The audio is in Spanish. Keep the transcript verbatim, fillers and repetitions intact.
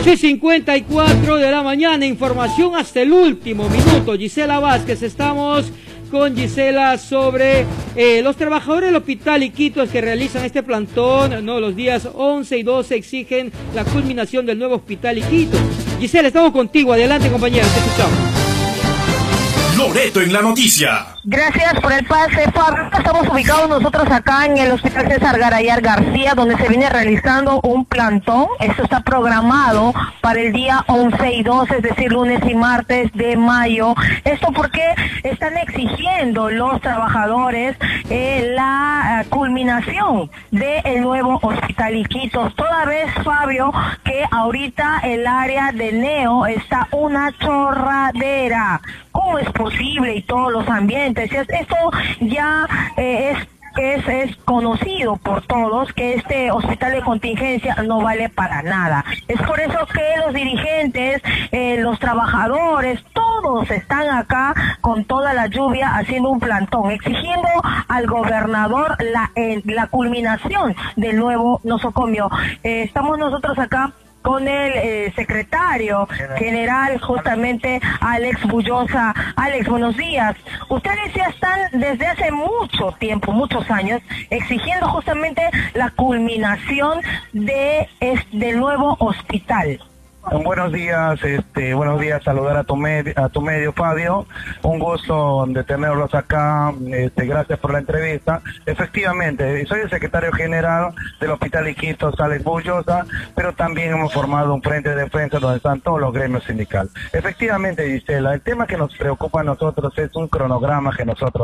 ocho y cincuenta y cuatro de la mañana, información hasta el último minuto. Gisela Vázquez, estamos con Gisela sobre eh, los trabajadores del Hospital Iquitos que realizan este plantón, no, los días once y doce exigen la culminación del nuevo Hospital Iquitos. Gisela, estamos contigo, adelante compañera, te escuchamos. Loreto en la noticia. Gracias por el pase, Pablo. Estamos ubicados nosotros acá en el Hospital César Garayar García, donde se viene realizando un plantón. Esto está programado para el día once y doce, es decir, lunes y martes de mayo. Esto porque están exigiendo los trabajadores eh, la uh, culminación del nuevo Hospital Iquitos. Toda vez, Fabio, que ahorita el área de Neo está una chorradera. ¿Cómo es posible? Y todos los ambientes. Esto ya eh, es Es, es conocido por todos que este hospital de contingencia no vale para nada. Es por eso que los dirigentes, eh, los trabajadores, todos están acá con toda la lluvia haciendo un plantón, exigiendo al gobernador la, eh, la culminación del nuevo nosocomio. Eh, estamos nosotros acá con el eh, secretario general, justamente Alex Bullosa. Alex, buenos días. Ustedes ya están desde hace mucho tiempo, muchos años, exigiendo justamente la culminación de este, del nuevo hospital. Buenos días, este, buenos días, saludar a tu medio, a tu medio, Fabio. Un gusto de tenerlos acá, este, gracias por la entrevista. Efectivamente, soy el secretario general del Hospital Iquitos, Alex Bullosa, pero también hemos formado un frente de defensa donde están todos los gremios sindicales. Efectivamente, Gisela, el tema que nos preocupa a nosotros es un cronograma que nosotros